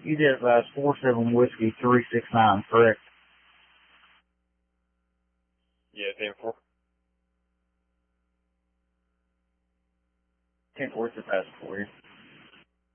You did advise 47 Whiskey 369, correct? Yeah, 10-4. 10-4 is the pass for you.